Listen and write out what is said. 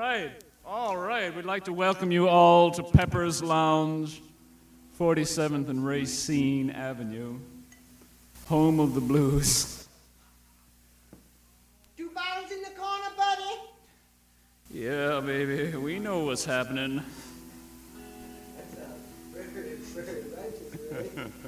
All right. We'd like to welcome you all to Pepper's Lounge, 47th and Racine Avenue, home of the blues. 2 bottles in the corner, buddy. Yeah, baby, we know what's happening. That's very righteous, right?